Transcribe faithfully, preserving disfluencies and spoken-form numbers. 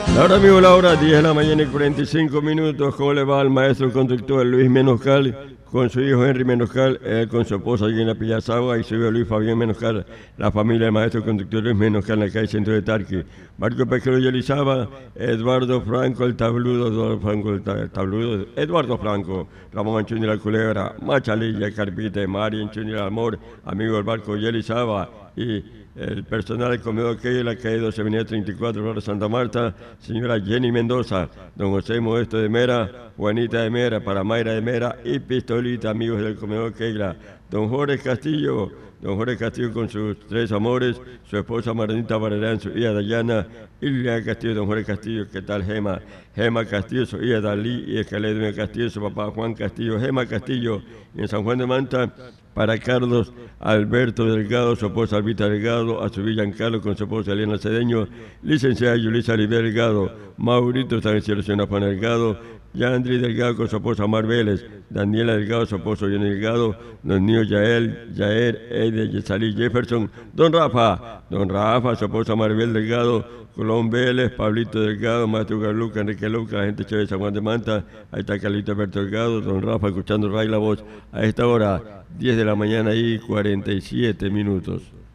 Ahora amigo, la hora diez de la mañana y cuarenta y cinco minutos. ¿Cómo le va al maestro conductor Luis Menoscal con su hijo Henry Menoscal, él con su esposa Gina Pillazagua y su hijo Luis Fabián Menoscal, la familia del maestro conductor Luis Menoscal en la calle Centro de Tarqui? Marco Pesquero y Elizaba, Eduardo Franco, el tabludo, Eduardo Franco, el tabludo, Eduardo Franco, Ramón Anchuni la Culebra, Machalilla, Carpite, Mari Anchuni el Amor, amigo del barco y Elizaba, y el personal del comedor que la calle doce Avenida treinta y cuatro, Flores Santa Marta, señora Jenny Mendoza, don José Modesto de Mera, Juanita de Mera, para Mayra de Mera y Pistolita, amigos del comedor Keila, don Jorge Castillo, don Jorge Castillo con sus tres amores, su esposa Maranita Barrerán, su hija Dayana, y Liliana Castillo, don Jorge Castillo, ¿qué tal Gema? Gema Castillo, su hija Dalí y Escalera Castillo, su papá Juan Castillo, Gema Castillo, y en San Juan de Manta, para Carlos Alberto Delgado, su esposa Albita Delgado, a su Giancarlo con su esposa Elena Cedeño, licenciada Yulisa Oliver Delgado, Maurito San Cielo, señora Juan Delgado, Yandri Delgado con su esposa Mar Vélez, Daniela Delgado, su esposo Johnny Delgado, los niños Yael, Yael, Eide, Yesalí Jefferson, don Rafa, don Rafa, su esposa Maribel Delgado, Colón Vélez, Pablito Delgado, Maestro Garluca, Enrique Luca, la gente chévere de San Juan de Manta, ahí está Carlito Alberto Delgado, don Rafa escuchando Ray la voz, a esta hora, diez de la mañana y cuarenta y siete minutos.